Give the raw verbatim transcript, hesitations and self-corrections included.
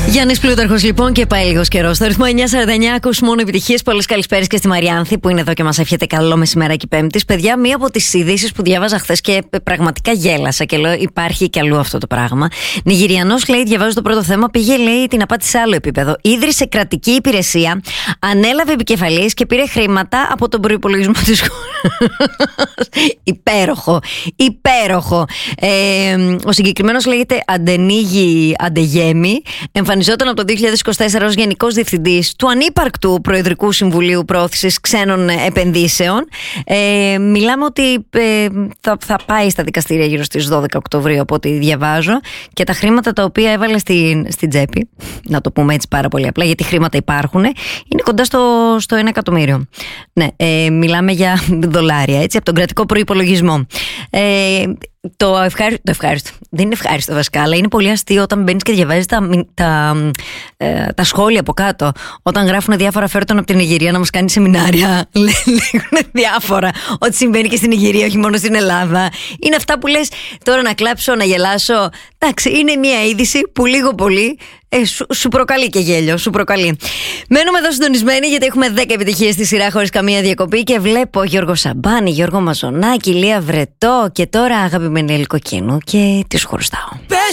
Γιάννης Πλούταρχος λοιπόν και πάει λίγος καιρός. Στο ρυθμό εννιά σαράντα εννιά ακούς μόνο επιτυχίες. Πολλές καλησπέρες και στη Μαριάνθη που είναι εδώ και μας εύχεται καλό μεσημεράκι Πέμπτης. Παιδιά, μία από τις ειδήσεις που διάβαζα χθες και πραγματικά γέλασα και λέω υπάρχει και αλλού αυτό το πράγμα. Νιγηριανός, λέει, διαβάζω το πρώτο θέμα, πήγε, λέει, την απάτη σε άλλο επίπεδο. Ίδρυσε κρατική υπηρεσία, ανέλαβε επικεφαλής και πήρε χρήματα από τον προϋπολογισμό της χώρας. Υπέροχο, υπέροχο. Ε, ο συγκεκριμένος λέγεται Αντενίγη Αντεγέμι. Εμφανιζόταν από το δύο χιλιάδες είκοσι τέσσερα ως Γενικός Διευθυντής του ανύπαρκτου Προεδρικού Συμβουλίου Πρόθεσης Ξένων Επενδύσεων. Ε, μιλάμε ότι ε, θα, θα πάει στα δικαστήρια γύρω στις δώδεκα Οκτωβρίου, από ό,τι διαβάζω, και τα χρήματα τα οποία έβαλε στην, στην τσέπη, να το πούμε έτσι πάρα πολύ απλά, γιατί χρήματα υπάρχουν, είναι κοντά στο, στο ένα εκατομμύριο. Ναι, ε, μιλάμε για δολάρια, έτσι, από τον κρατικό προϋπολογισμό. Ε, Το ευχάριστο, το ευχάριστο, δεν είναι ευχάριστο βασικά, αλλά είναι πολύ αστείο όταν μπαίνεις και διαβάζεις τα, τα, ε, τα σχόλια από κάτω. Όταν γράφουν διάφορα, φέρτον από την Νιγηρία να μας κάνει σεμινάρια, λέγουν διάφορα, ό,τι συμβαίνει και στην Νιγηρία, όχι μόνο στην Ελλάδα. Είναι αυτά που λες τώρα να κλάψω, να γελάσω. Εντάξει, είναι μια είδηση που λίγο πολύ ε, σου, σου προκαλεί και γέλιο, σου προκαλεί. Μένουμε εδώ συντονισμένοι γιατί έχουμε δέκα επιτυχίες στη σειρά χωρίς καμία διακοπή και βλέπω Γιώργο Σαμπάνη, Γιώργο Μαζονάκη, Λία Βρετό και τώρα αγαπημένη Ελκοκίνου και τη χωριστάω.